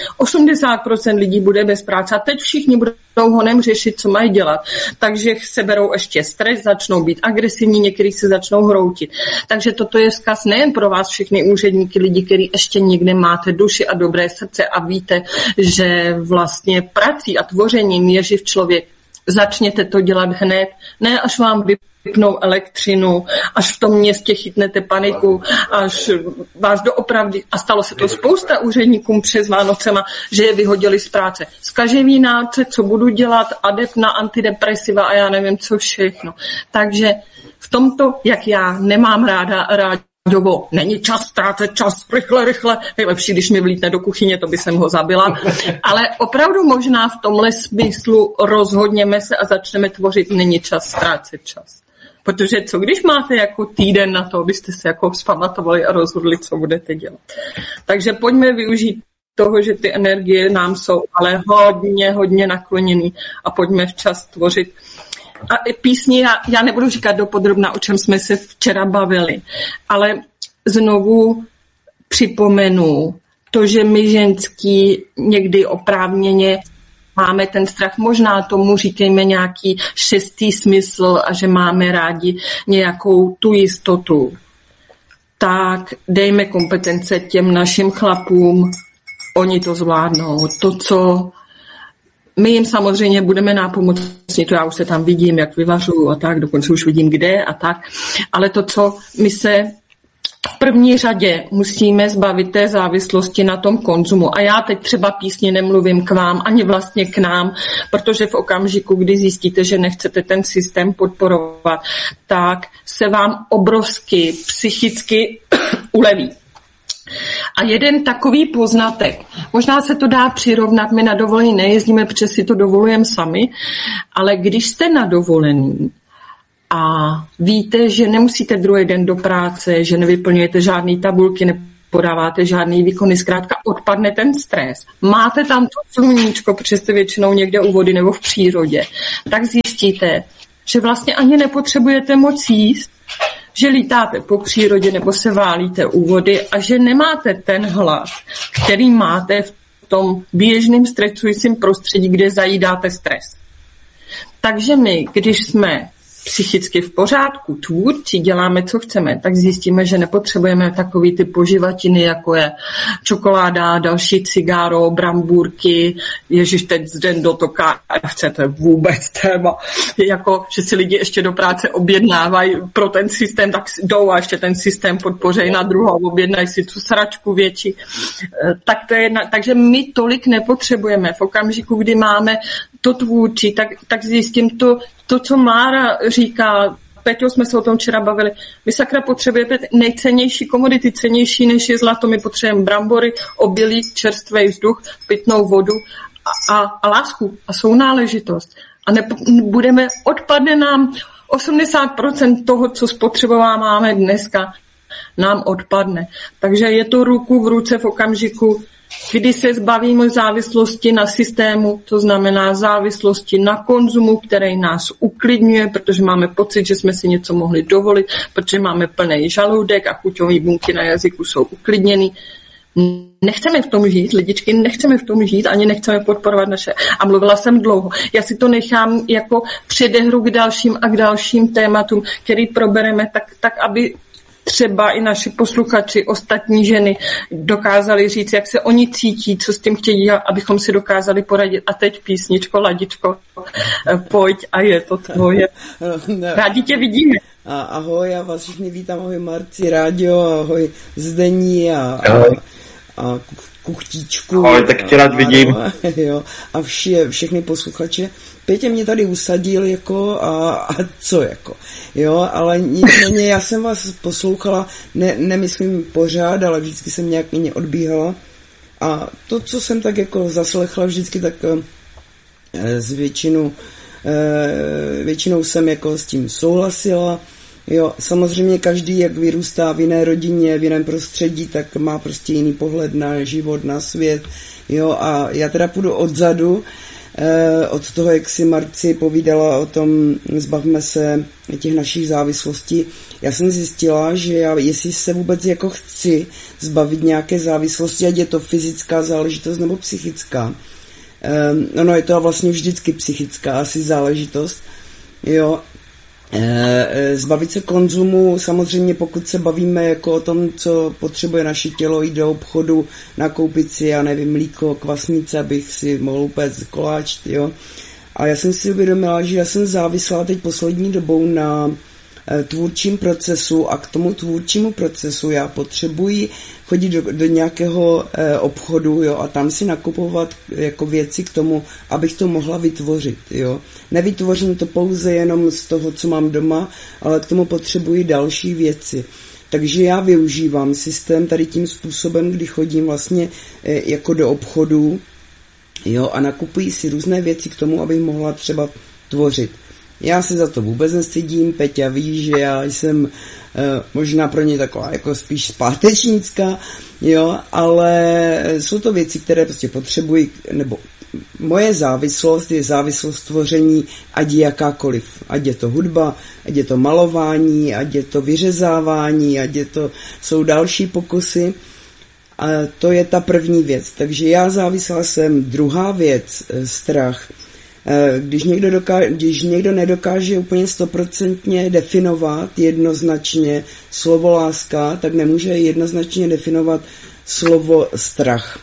80% lidí bude bez práce a teď všichni budou honem řešit, co mají dělat. Takže se berou ještě stres, začnou být agresivní, někteří se začnou hroutit. Takže toto je vzkaz nejen pro vás všechny úředníky, lidi, kteří ještě někde máte duši a dobré srdce a víte, že vlastně prací a tvořením je živ člověk. Začněte to dělat hned, ne až vám vypnou elektřinu, až v tom městě chytnete paniku, až vás doopravdy, a stalo se to spousta úředníkům přes Vánocema, že je vyhodili z práce. Zkaževý náce, co budu dělat, adept na antidepresiva a já nevím, co všechno. Takže v tomto, jak já nemám ráda není čas ztrácet čas, rychle. Je lepší, když mi vlítne do kuchyně, to by jsem ho zabila. Ale opravdu možná v tomhle smyslu rozhodněme se a začneme tvořit, není čas ztrácet čas. Protože co když máte jako týden na to, abyste se jako vzpamatovali a rozhodli, co budete dělat. Takže pojďme využít toho, že ty energie nám jsou ale hodně nakloněný a pojďme včas tvořit. A písni, já nebudu říkat dopodrobna, o čem jsme se včera bavili, ale znovu připomenu to, že my ženský někdy oprávněně máme ten strach, možná tomu říkejme nějaký šestý smysl a že máme rádi nějakou tu jistotu. Tak dejme kompetence těm našim chlapům, oni to zvládnou. To, co my jim samozřejmě budeme nápomocní, to já už se tam vidím, jak vyvařuju a tak, dokonce už vidím kde a tak, ale to, co my se v první řadě musíme zbavit té závislosti na tom konzumu. A já teď třeba písně nemluvím k vám, ani vlastně k nám, protože v okamžiku, kdy zjistíte, že nechcete ten systém podporovat, tak se vám obrovsky psychicky uleví. A jeden takový poznatek, možná se to dá přirovnat, my na dovolení nejezdíme, protože si to dovolujeme sami, ale když jste na dovolení a víte, že nemusíte druhý den do práce, že nevyplňujete žádný tabulky, nepodáváte žádný výkony, zkrátka odpadne ten stres. Máte tam to sluníčko, protože jste většinou někde u vody nebo v přírodě, tak zjistíte, že vlastně ani nepotřebujete moc jíst, že lítáte po přírodě nebo se válíte u vody a že nemáte ten hlad, který máte v tom běžném stresujícím prostředí, kde zajídáte stres. Takže my, když jsme psychicky v pořádku, tvůrčí, děláme, co chceme, tak zjistíme, že nepotřebujeme takový ty poživatiny, jako je čokoláda, další cigáro, brambůrky, ježiš, teď den do to KFC, to je vůbec téma, jako, že si lidi ještě do práce objednávají pro ten systém, tak jdou a ještě ten systém podpořejí na druhou, objednají si tu sračku větší. Tak to je takže my tolik nepotřebujeme. V okamžiku, kdy máme to tvůrčí, tak zjistím to, co Mára říká, Peťo, jsme se o tom včera bavili, my sakra potřebujeme nejcennější komodity, cennější než je zlato, my potřebujeme brambory, obilí, čerstvý vzduch, pitnou vodu a lásku a sounáležitost. A odpadne nám 80% toho, co spotřebováváme dneska, nám odpadne. Takže je to ruku v ruce v okamžiku, kdy se zbavíme závislosti na systému, to znamená závislosti na konzumu, který nás uklidňuje, protože máme pocit, že jsme si něco mohli dovolit, protože máme plný žaludek a chuťové buňky na jazyku jsou uklidněný. Nechceme v tom žít, lidičky, nechceme v tom žít, ani nechceme podporovat naše. A mluvila jsem dlouho. Já si to nechám jako předehru k dalším a k dalším tématům, který probereme tak aby třeba i naši posluchači, ostatní ženy dokázali říct, jak se oni cítí, co s tím chtějí dělat, abychom si dokázali poradit. A teď písničko, Ladičko, pojď a je to tvoje. Rádi tě vidíme. Ahoj, já vás všichni vítám, ahoj Marci, Rádio, ahoj Zdení a Kuchtíčku. Ahoj, tak tě rád vidím. A všechny posluchače. Pětě mě tady usadil jako a co jako, jo, ale nicméně já jsem vás poslouchala, nemyslím pořád, ale vždycky jsem nějak mě odbíhala a to, co jsem tak jako zaslechla vždycky, tak s většinou jsem jako s tím souhlasila, jo, samozřejmě každý, jak vyrůstá v jiné rodině, v jiném prostředí, tak má prostě jiný pohled na život, na svět, jo, a já teda půjdu odzadu, od toho, jak si Marci povídala o tom, zbavme se těch našich závislostí. Já jsem zjistila, že jestli se vůbec jako chci zbavit nějaké závislosti, ať je to fyzická záležitost nebo psychická. No je to vlastně vždycky psychická asi záležitost. Jo. Zbavit se konzumu, samozřejmě pokud se bavíme jako o tom, co potřebuje naše tělo, jít do obchodu, nakoupit si, já nevím, mlíko, kvasnice, abych si mohl upéct koláč, jo. A já jsem si uvědomila, že já jsem závislá teď poslední dobou na tvůrčím procesu a k tomu tvůrčímu procesu já potřebuji chodit do nějakého obchodu, jo, a tam si nakupovat jako věci k tomu, abych to mohla vytvořit, jo. Nevytvořím to pouze jenom z toho, co mám doma, ale k tomu potřebuji další věci. Takže já využívám systém tady tím způsobem, kdy chodím vlastně jako do obchodu, jo, a nakupuji si různé věci k tomu, abych mohla třeba tvořit. Já se za to vůbec nestydím, Peťa ví, že já jsem možná pro ně taková jako spíš zpátečnická, jo, ale jsou to věci, které prostě potřebuji, nebo moje závislost je závislost tvoření, ať je jakákoliv, ať je to hudba, ať je to malování, ať je to vyřezávání, jsou další pokusy. A to je ta první věc, takže já závislá jsem. Druhá věc, strach. Když někdo nedokáže úplně 100% definovat jednoznačně slovo láska, tak nemůže jednoznačně definovat slovo strach.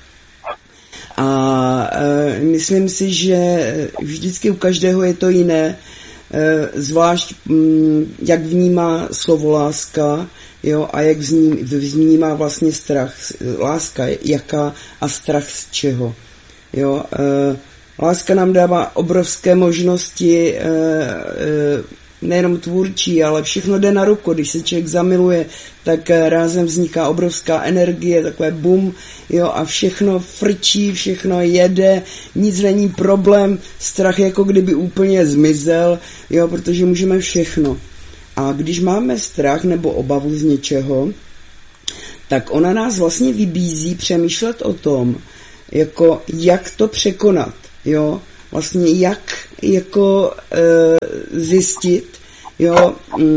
A myslím si, že vždycky u každého je to jiné, zvlášť jak vnímá slovo láska, jo, a jak vnímá vlastně strach. Láska jaká a strach z čeho, jo. Láska nám dává obrovské možnosti nejenom tvůrčí, ale všechno jde na ruku. Když se člověk zamiluje, tak rázem vzniká obrovská energie, takové bum, jo, a všechno frčí, všechno jede, nic není problém, strach jako kdyby úplně zmizel, jo, protože můžeme všechno. A když máme strach nebo obavu z něčeho, tak ona nás vlastně vybízí přemýšlet o tom, jako jak to překonat, jo, vlastně jak jako zjistit, jo,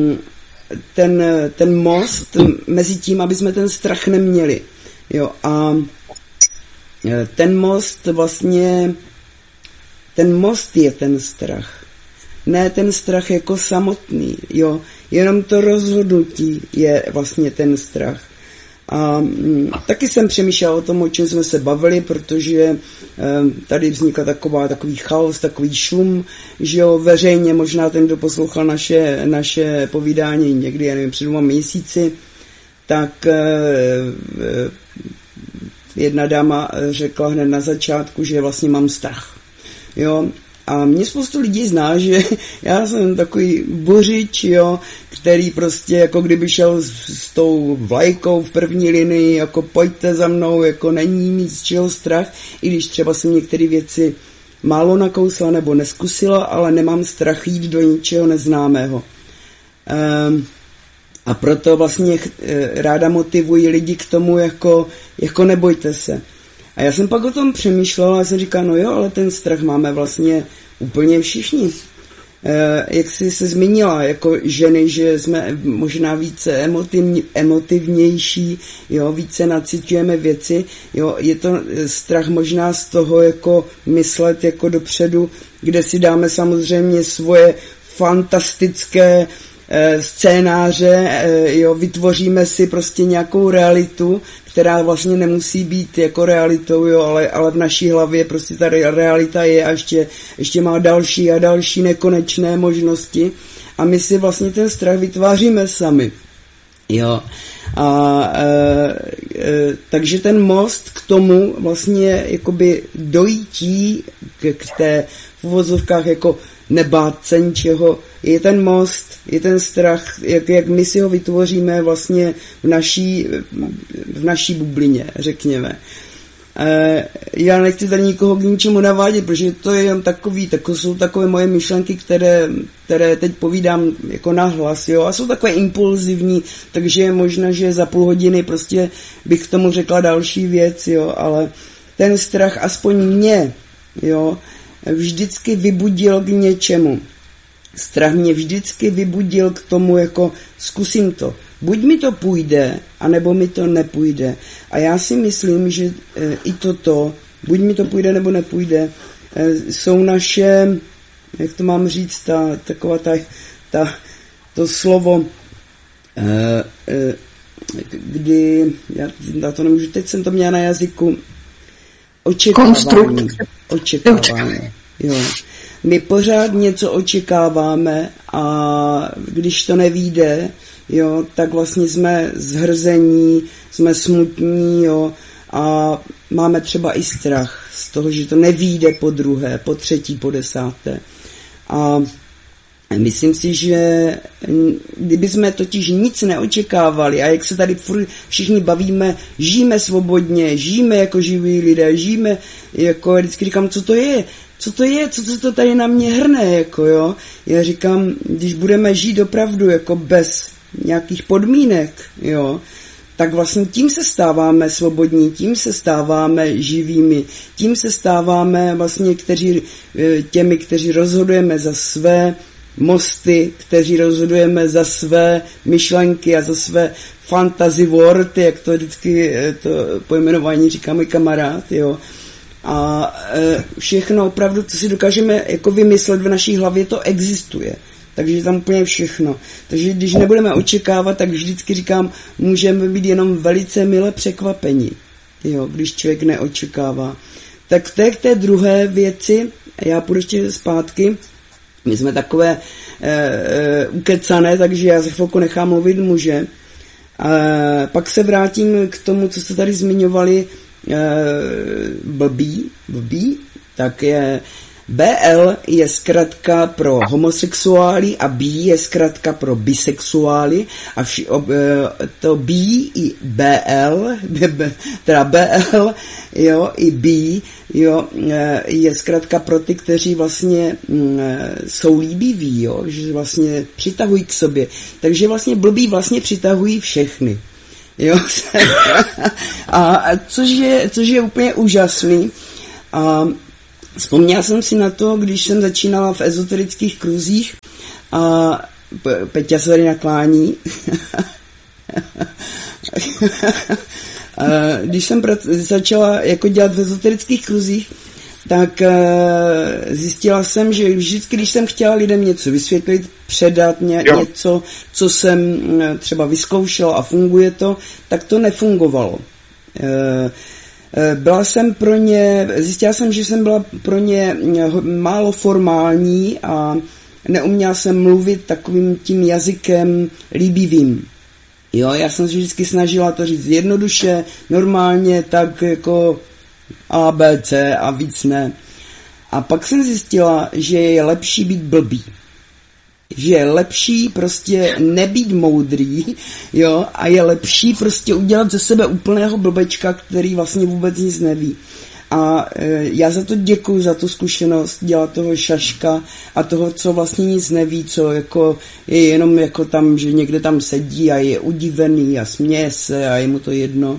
ten most mezi tím, aby jsme ten strach neměli, jo, a ten most vlastně, ten most je ten strach, ne ten strach jako samotný, jo, jenom to rozhodnutí je vlastně ten strach. A taky jsem přemýšlel o tom, o čem jsme se bavili, protože tady vznikl takový chaos, takový šum, že jo, veřejně, možná ten, kdo poslouchal naše povídání někdy, já nevím, před 2 měsíci, tak jedna dáma řekla hned na začátku, že vlastně mám strach, jo. A mě spoustu lidí zná, že já jsem takový bořič, jo, který prostě jako kdyby šel s tou vlajkou v první linii, jako pojďte za mnou, jako není mít z čeho strach, i když třeba jsem některé věci málo nakousla nebo neskusila, ale nemám strach jít do ničeho neznámého. A proto vlastně ráda motivuji lidi k tomu, jako nebojte se. A já jsem pak o tom přemýšlela a jsem říkal, no jo, ale ten strach máme vlastně úplně všichni. Jak jsi se zmínila, jako ženy, že jsme možná více emotivnější, jo, více nacitujeme věci, jo, je to strach možná z toho, jako myslet jako dopředu, kde si dáme samozřejmě svoje fantastické scénáře, jo, vytvoříme si prostě nějakou realitu, která vlastně nemusí být jako realitou, jo, ale v naší hlavě prostě ta realita je a ještě má další a další nekonečné možnosti a my si vlastně ten strach vytváříme sami, jo. Takže ten most k tomu vlastně jakoby dojítí k té v uvozovkách jako nebát se ničeho, je ten most, je ten strach, jak my si ho vytvoříme vlastně v naší bublině, řekněme. Já nechci tady nikoho k ničemu navádět, protože to je jen jsou takové moje myšlenky, které teď povídám jako nahlas, jo, a jsou takové impulzivní, takže je možné, že za půl hodiny prostě bych k tomu řekla další věc, jo, ale ten strach aspoň mě, jo, vždycky vybudil k něčemu. Strach mě vždycky vybudil k tomu, jako zkusím to. Buď mi to půjde, anebo mi to nepůjde. A já si myslím, že i toto, buď mi to půjde, nebo nepůjde, jsou naše, jak to mám říct, to slovo, kdy, já to nemůžu, teď jsem to měla na jazyku, očekávání. Jo. My pořád něco očekáváme a když to nevyjde, jo, tak vlastně jsme zhrzení, jsme smutní, jo, a máme třeba i strach z toho, že to nevyjde po druhé, po třetí, po desáté. A myslím si, že kdyby jsme totiž nic neočekávali a jak se tady všichni bavíme, žijeme svobodně, žijeme jako živí lidé, žijeme jako, vždycky říkám, co to je, co se to tady na mě hrne, jako jo. Já říkám, když budeme žít opravdu jako bez nějakých podmínek, jo, tak vlastně tím se stáváme svobodní, tím se stáváme živými, tím se stáváme vlastně těmi, kteří rozhodujeme za své mosty, kteří rozhodujeme za své myšlenky a za své fantasy world, jak to vždycky to pojmenování říká můj kamarád, jo. A všechno opravdu, co si dokážeme jako vymyslet v naší hlavě, to existuje. Takže tam úplně všechno. Takže když nebudeme očekávat, tak vždycky říkám, můžeme být jenom velice mile překvapení, jo, když člověk neočekává. Tak v té druhé věci, já půjdu ještě zpátky, my jsme takové ukecané, takže já za chvilku nechám mluvit muže. Pak se vrátím k tomu, co jste tady zmiňovali, blbý, tak je BL je zkratka pro homosexuály a B je zkratka pro bisexuály a to B i BL, teda BL, jo, i B, jo, je zkratka pro ty, kteří vlastně jsou líbiví, jo, že vlastně přitahují k sobě. Takže vlastně blbí vlastně přitahují všechny. Jo, a což je úplně úžasný. A vzpomněl jsem si na to, když jsem začínala v ezoterických kruzích a Peťa se tady naklání. Když jsem začala jako dělat v ezoterických kruzích, tak zjistila jsem, že vždycky, když jsem chtěla lidem něco vysvětlit, předat něco, co jsem třeba vyzkoušela a funguje to, tak to nefungovalo. Zjistila jsem, že jsem byla pro ně málo formální a neuměla jsem mluvit takovým tím jazykem líbivým. Jo, já jsem se vždycky snažila to říct jednoduše, normálně, tak jako A, B, C a víc ne. A pak jsem zjistila, že je lepší být blbý. Že je lepší prostě nebýt moudrý, jo, a je lepší prostě udělat ze sebe úplného blbečka, který vlastně vůbec nic neví. A já za to děkuju, za tu zkušenost dělat toho šaška a toho, co vlastně nic neví, co jako je jenom jako tam, že někde tam sedí a je udivený a směje se a je mu to jedno.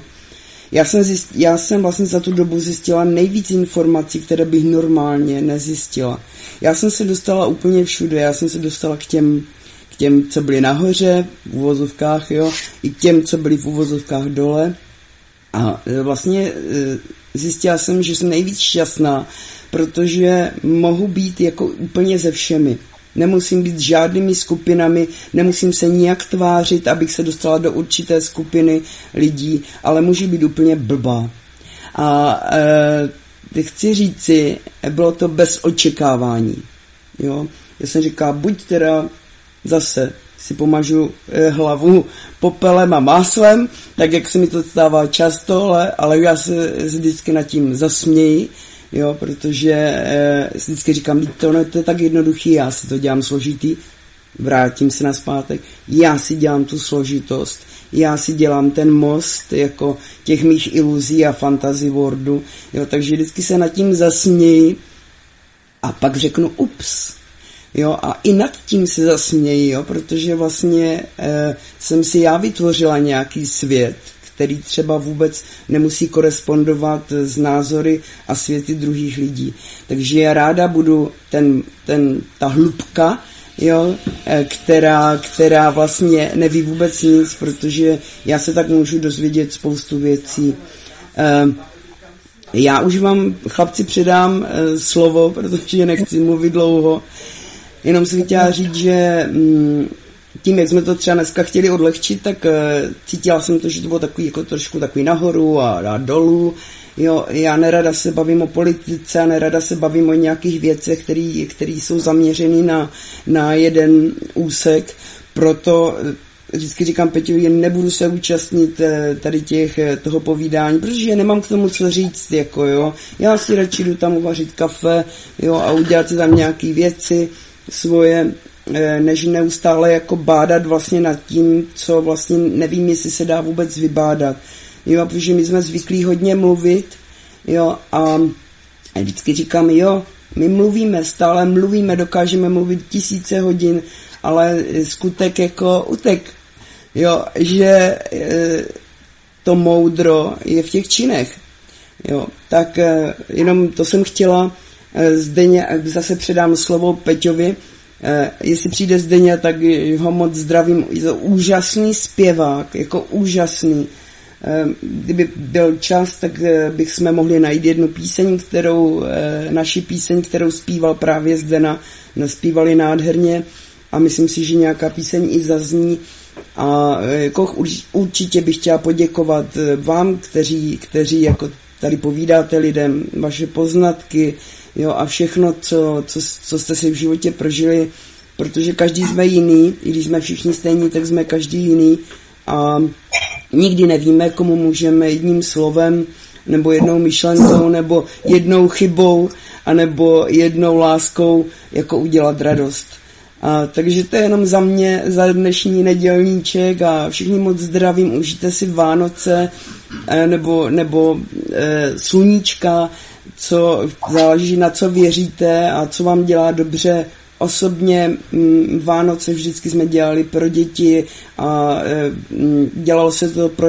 Já jsem vlastně za tu dobu zjistila nejvíc informací, které bych normálně nezjistila. Já jsem se dostala úplně všude, já jsem se dostala k těm, co byli nahoře, v uvozovkách, jo, i k těm, co byli v uvozovkách dole. A vlastně zjistila jsem, že jsem nejvíc šťastná, protože mohu být jako úplně ze všemi. Nemusím být s žádnými skupinami, nemusím se nijak tvářit, abych se dostala do určité skupiny lidí, ale můžu být úplně blbá. A chci říci, bylo to bez očekávání. Jo? Já jsem říkala, buď teda zase si pomažu hlavu popelem a máslem, tak jak se mi to stává často, ale já se vždycky nad tím zasměji, jo, protože vždycky říkám, to je tak jednoduchý, já si to dělám složitý, vrátím se nazpátek, já si dělám tu složitost, já si dělám ten most jako těch mých iluzí a fantasy worldu, jo, takže vždycky se nad tím zasměji a pak řeknu ups, jo, a i nad tím se zasměji, jo, protože vlastně jsem si já vytvořila nějaký svět, který třeba vůbec nemusí korespondovat s názory a světy druhých lidí. Takže já ráda budu ta hlubka, jo, která vlastně neví vůbec nic, protože já se tak můžu dozvědět spoustu věcí. Já už vám, chlapci, předám slovo, protože nechci mluvit dlouho. Jenom jsem chtěla říct, že tím, jak jsme to třeba dneska chtěli odlehčit, tak cítila jsem to, že to bylo takový, jako trošku takový nahoru a dolů. Jo, já nerada se bavím o politice a nerada se bavím o nějakých věcech, které jsou zaměřeny na jeden úsek. Proto vždycky říkám Peťovi, nebudu se účastnit tady toho povídání, protože nemám k tomu co říct, jako jo. Já si radši jdu tam uvařit kafe, jo, a udělat si tam nějaký věci svoje, než neustále jako bádat vlastně nad tím, co vlastně nevím, jestli se dá vůbec vybádat. Jo, protože my jsme zvyklí hodně mluvit, jo, a vždycky říkám, jo, my mluvíme, stále mluvíme, dokážeme mluvit 1000 hodin, ale skutek jako utek, jo, že to moudro je v těch činech, jo, tak jenom to jsem chtěla. Zdeně, zase předám slovo Peťovi, jestli přijde Zdeně, tak ho moc zdravím, je to úžasný zpěvák, jako úžasný. Kdyby byl čas, tak bychom mohli najít jednu píseň, naši píseň, kterou zpíval právě Zdena, naspívali nádherně a myslím si, že nějaká píseň i zazní a jako určitě bych chtěla poděkovat vám, kteří jako tady povídáte lidem vaše poznatky, jo, a všechno, co jste si v životě prožili, protože každý jsme jiný, i když jsme všichni stejní, tak jsme každý jiný a nikdy nevíme, komu můžeme jedním slovem nebo jednou myšlenkou nebo jednou chybou anebo jednou láskou jako udělat radost. Takže to je jenom za mě, za dnešní nedělníček a všichni moc zdravím, užijte si Vánoce nebo sluníčka, co záleží na co věříte a co vám dělá dobře. Osobně Vánoce vždycky jsme dělali pro děti a dělalo se to pro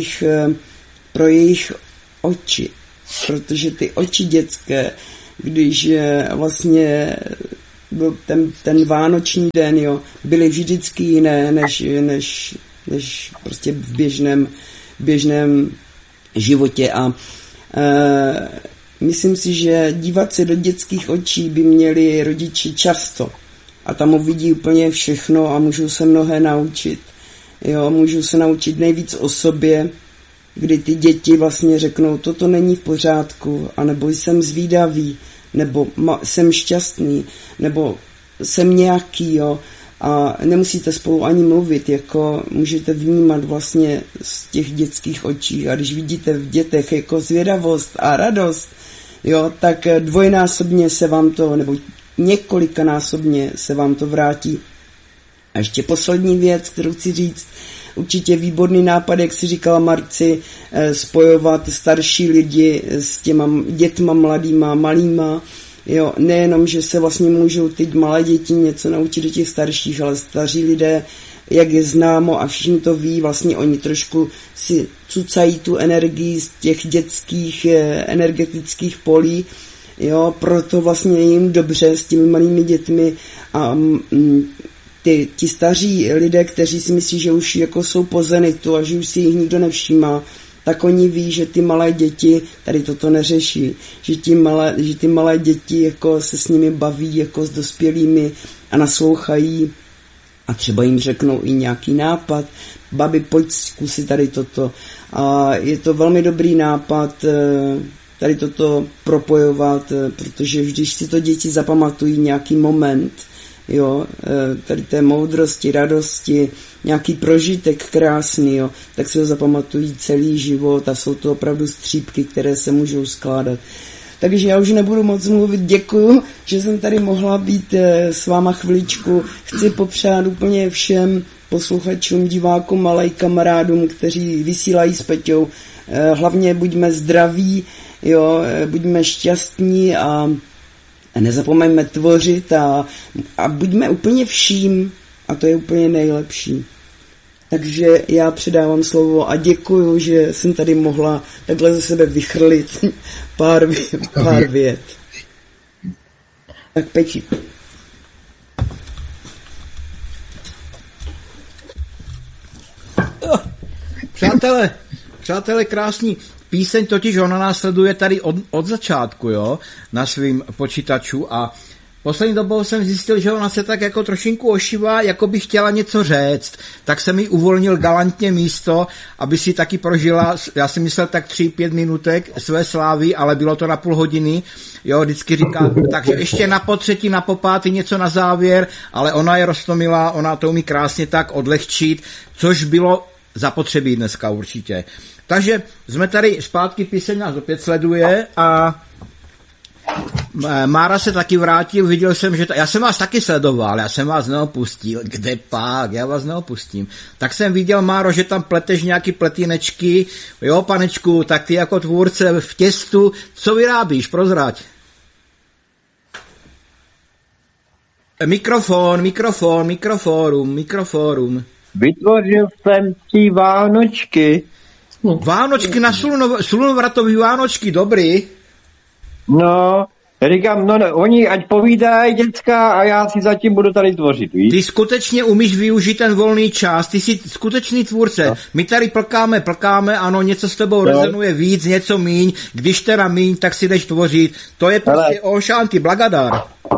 jejich oči, protože ty oči dětské, když vlastně byl ten vánoční den, jo, byly vždycky jiné než prostě v běžném životě a myslím si, že dívat se do dětských očí by měli rodiči často a tam uvidí úplně všechno a můžou se mnohé naučit. Jo, můžou se naučit nejvíc o sobě, kdy ty děti vlastně řeknou, toto není v pořádku, anebo jsem zvídavý, nebo jsem šťastný, nebo jsem nějaký, jo, a nemusíte spolu ani mluvit, jako můžete vnímat vlastně z těch dětských očí a když vidíte v dětech jako zvědavost a radost, jo, tak dvojnásobně se vám to, nebo několikanásobně se vám to vrátí. A ještě poslední věc, kterou chci říct, určitě výborný nápad, jak si říkala Marci, spojovat starší lidi s těma dětma mladýma, malýma, jo, nejenom, že se vlastně můžou ty malé děti něco naučit do těch starších, ale staří lidé, jak je známo a všichni to ví, vlastně oni trošku si cucají tu energii z těch dětských energetických polí, jo, proto vlastně je jim dobře s těmi malými dětmi a ti staří lidé, kteří si myslí, že už jako jsou po zenitu a že už si jich nikdo nevšímá, tak oni ví, že ty malé děti tady toto neřeší, že ty malé děti jako se s nimi baví jako s dospělými a naslouchají a třeba jim řeknou i nějaký nápad, babi, pojď zkusit tady toto. A je to velmi dobrý nápad tady toto propojovat, protože když si to děti zapamatují nějaký moment, jo, tady té moudrosti, radosti, nějaký prožitek krásný, jo, tak se ho zapamatují celý život a jsou to opravdu střípky, které se můžou skládat. Takže já už nebudu moc mluvit, děkuju, že jsem tady mohla být s váma chviličku. Chci popřát úplně všem posluchačům, divákům, ale i kamarádům, kteří vysílají s Peťou. Hlavně buďme zdraví, jo, buďme šťastní a nezapomeňme tvořit a buďme úplně vším a to je úplně nejlepší. Takže já předávám slovo a děkuju, že jsem tady mohla takhle ze sebe vychrlit pár vět. Tak Peči. Přátelé krásní. Píseň totiž ona nás sleduje tady od začátku, jo, na svým počítaču a poslední dobou jsem zjistil, že ona se tak jako trošinku ošívá, jako by chtěla něco říct, tak jsem jí uvolnil galantně místo, aby si taky prožila, já si myslel tak 3-5 minutek své slávy, ale bylo to na půl hodiny, jo, vždycky říká, takže ještě na potřetí, na popátý něco na závěr, ale ona je roztomilá, ona to umí krásně tak odlehčit, což bylo zapotřebí dneska určitě. Takže jsme tady zpátky, píseň nás opět sleduje a Mára se taky vrátil, viděl jsem, že já jsem vás taky sledoval, já jsem vás neopustil, kde pak, já vás neopustím. Tak jsem viděl, Máro, že tam pleteš nějaký pletínečky, jo, panečku, tak ty jako tvůrce v těstu, co vyrábíš, prozrať. Mikroforum. Vytvořil jsem ti vánočky. Vánočky na slunovratový vánočky, dobrý. No, říkám, oni ať povídají děcka a já si zatím budu tady tvořit, víš? Ty skutečně umíš využít ten volný čas, ty jsi skutečný tvůrce. No. My tady plkáme, ano, něco s tebou rezonuje víc, něco míň, když teda míň, tak si jdeš tvořit. To je prostě ošánky, blagadar.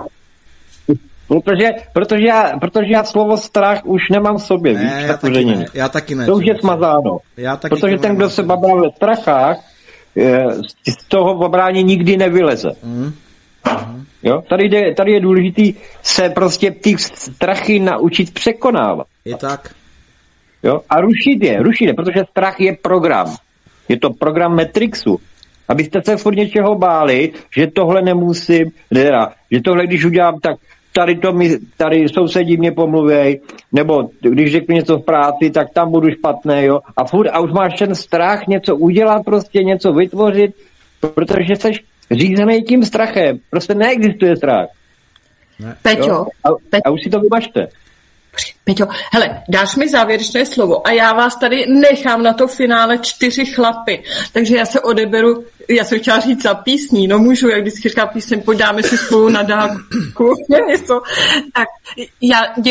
Protože já slovo strach už nemám v sobě, víš, já taky ne. To už je smazáno. Protože ten, kdo se babrá ve strachách, z toho babrání nikdy nevyleze. Jo? Tady je důležitý se prostě ty strachy naučit překonávat. Je tak. Jo? A rušit je, protože strach je program. Je to program Matrixu. Abyste se furt něčeho báli, že tohle nemusím, že tohle když udělám, tak tady sousedí mě pomluvěj, nebo když řeknu něco v práci, tak tam budu špatný, jo. A už máš ten strach něco udělat, prostě něco vytvořit, protože jsi řízený tím strachem. Prostě neexistuje strach. Peťo. A už si to vybažte. Peťo, hele, dáš mi závěrečné slovo a já vás tady nechám na to finále 4 chlapy. Takže já se odeberu, já jsem chtěla říct za písní, no můžu, jak vždycky říká píseň, pojďme si spolu na dálku. Tak, já